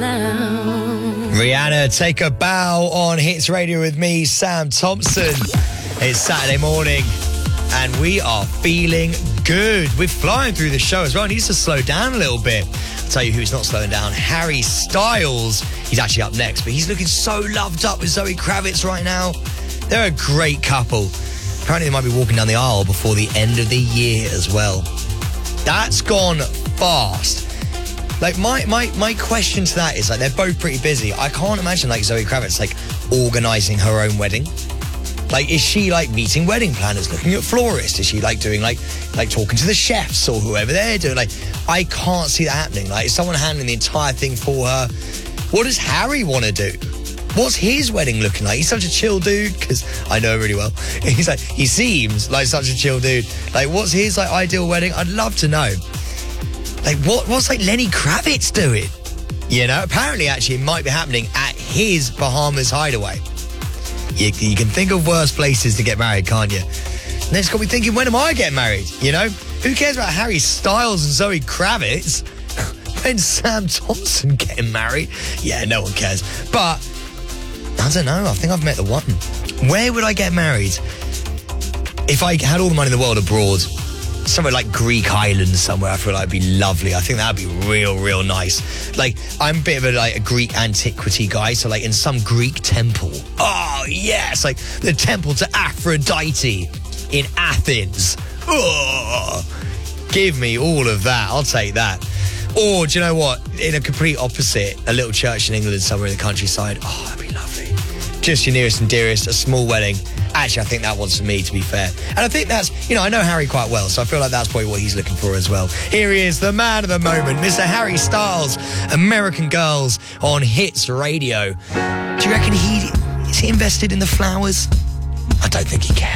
Rihanna, Take a Bow on Hits Radio with me, Sam Thompson. It's Saturday morning and we are feeling good. We're flying through the show as well. It needs to slow down a little bit. I'll tell you who's not slowing down. Harry Styles. He's actually up next, but he's looking so loved up with Zoe Kravitz right now. They're a great couple. Apparently they might be walking down the aisle before the end of the year as well. That's gone fast. Like, my question to that is, like, they're both pretty busy. I can't imagine, like, Zoe Kravitz, like, organising her own wedding. Like, is she, like, meeting wedding planners, looking at florists? Is she, like, doing, like talking to the chefs or whoever they're doing? Like, I can't see that happening. Like, is someone handling the entire thing for her? What does Harry want to do? What's his wedding looking like? He's such a chill dude, because I know him really well. He seems like such a chill dude. Like, what's his, like, ideal wedding? I'd love to know. Like, what's, like, Lenny Kravitz doing? You know, apparently, actually, it might be happening at his Bahamas hideaway. You can think of worse places to get married, can't you? And then it's got me thinking, when am I getting married? You know? Who cares about Harry Styles and Zoe Kravitz? When's Sam Thompson getting married? Yeah, no one cares. But, I don't know, I think I've met the one. Where would I get married? If I had all the money in the world abroad, somewhere like Greek islands somewhere, I feel like it'd be lovely. I think that'd be real nice. Like, I'm a bit of a Greek antiquity guy, so like in some Greek temple. Oh, yes, like the temple to Aphrodite in Athens. Oh, give me all of that. I'll take that. Or, do you know what? In a complete opposite, a little church in England somewhere in the countryside. Oh, that'd be lovely. Just your nearest and dearest, a small wedding. Actually, I think that one's for me, to be fair. And I think that's, you know, I know Harry quite well, so I feel like that's probably what he's looking for as well. Here he is, the man of the moment, Mr. Harry Styles, American Girls on Hits Radio. Do you reckon is he invested in the flowers? I don't think he cares.